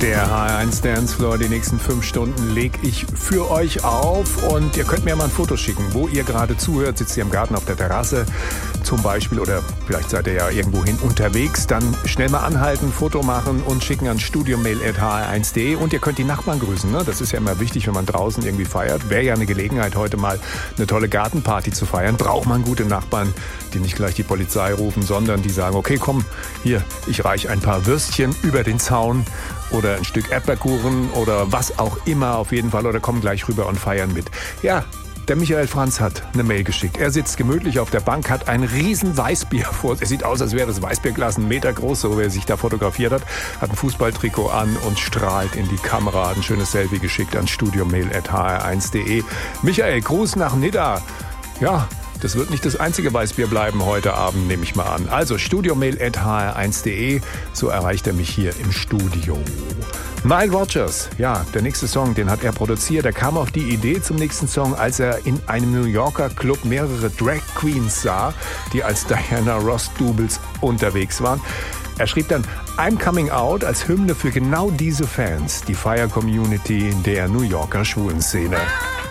Der HR1 Dancefloor, die nächsten 5 Stunden lege ich für euch auf und ihr könnt mir mal ein Foto schicken, wo ihr gerade zuhört. Sitzt ihr im Garten auf der Terrasse zum Beispiel oder vielleicht seid ihr ja irgendwohin unterwegs. Dann schnell mal anhalten, Foto machen und schicken an studiomail@hr1.de und ihr könnt die Nachbarn grüßen. Ne? Das ist ja immer wichtig, wenn man draußen irgendwie feiert. Wäre ja eine Gelegenheit, heute mal eine tolle Gartenparty zu feiern. Braucht man gute Nachbarn, die nicht gleich die Polizei rufen, sondern die sagen, okay, komm, hier, ich reiche ein paar Würstchen über den Zaun oder ein Stück Erdbeerkuchen oder was auch immer auf jeden Fall oder kommen gleich rüber und feiern mit. Ja, der Michael Franz hat eine Mail geschickt. Er sitzt gemütlich auf der Bank, hat ein riesen Weißbier vor. Es sieht aus, als wäre das Weißbierglas 1 Meter groß, so wie er sich da fotografiert hat ein Fußballtrikot an und strahlt in die Kamera. Hat ein schönes Selfie geschickt an studiomail@hr1.de. Michael, Gruß nach Nidda. Ja, das wird nicht das einzige Weißbier bleiben heute Abend, nehme ich mal an. Also studiomail@hr1.de, so erreicht er mich hier im Studio. Nile Rodgers, ja, der nächste Song, den hat er produziert. Er kam auf die Idee zum nächsten Song, als er in einem New Yorker Club mehrere Drag Queens sah, die als Diana Ross Doubles unterwegs waren. Er schrieb dann I'm Coming Out als Hymne für genau diese Fans, die Fire Community der New Yorker Schwulenszene.